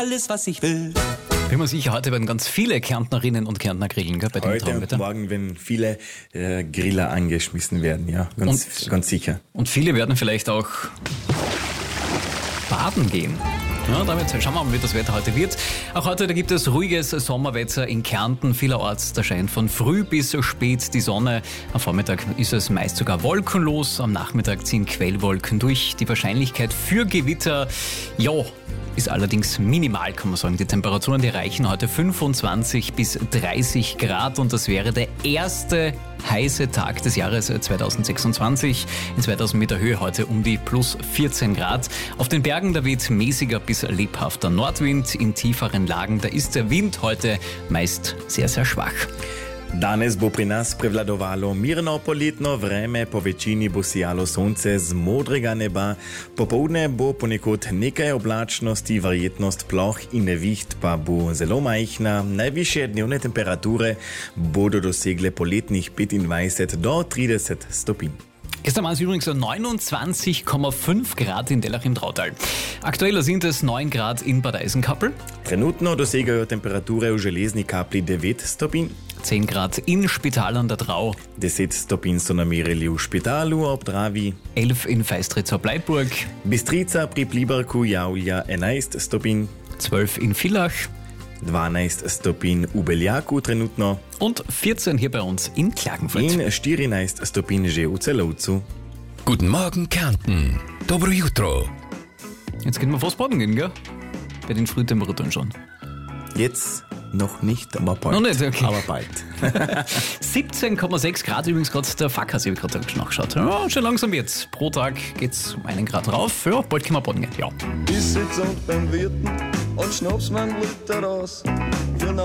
alles, was ich will. Bin mir sicher, heute werden ganz viele Kärntnerinnen und Kärntner grillen, gell, bei dem Heute und Traumwetter. morgen werden viele Griller angeschmissen werden, ja, ganz sicher. Und viele werden vielleicht auch baden gehen. Ja, damit schauen wir mal, wie das Wetter heute wird. Auch heute da gibt es ruhiges Sommerwetter in Kärnten. Vielerorts da scheint von früh bis spät die Sonne. Am Vormittag ist es meist sogar wolkenlos. Am Nachmittag ziehen Quellwolken durch. Die Wahrscheinlichkeit für Gewitter, ja, ist allerdings minimal, kann man sagen. Die Temperaturen, die reichen heute 25 bis 30 Grad und das wäre der erste heiße Tag des Jahres 2026. In 2000 Meter Höhe heute um die plus 14 Grad. Auf den Bergen, da weht mäßiger bis lebhafter Nordwind. In tieferen Lagen, da ist der Wind heute meist sehr, sehr schwach. Danes bo pri nas prevladovalo mirno poletno vreme, po večini bo sijalo sonce z modrega neba, popoldne bo ponekod nekaj oblačnosti, verjetnost ploh in neviht pa bo zelo majhna. Najvišje dnevne temperature bodo dosegle poletnih 25 do 30 stopinj. Gestern waren es übrigens 29,5 Grad in Dellach im Trautal. Aktuell sind es 9 Grad in Bad Eisenkappel. Trenutno dosegajo temperature v Železni Kapli 9 stopinj. 10 Grad in Spital an der Drau. 10 stopinj so namerili v Špitalu ob Dravi. 11 in Feistritz ob Bleiburg. Bistrica pri Pliberku javlja 11 stopinj. 12 in Villach. 12 stopinj v Beljaku trenutno. Und 14 hier bei uns in Klagenfurt. In 14 stopinj že v Celovcu. Guten Morgen, Kärnten. Dobro jutro. Jetzt können wir fast baden gehen, gell? Bei den Frühtemperaturen schon. Jetzt noch nicht, aber bald. Noch nicht, okay. Aber bald. 17,6 Grad übrigens gerade der Fackers, ich habe gerade nachgeschaut. Ja, schon langsam jetzt. Pro Tag geht's um 1 Grad rauf. Ja, bald können wir baden gehen. Ja. Ich sitz und beim Wirten und schnapp's mein Liter raus.